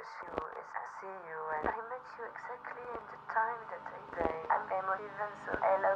pursue is to see you, and I met you exactly in the time that I am emotive, and so I love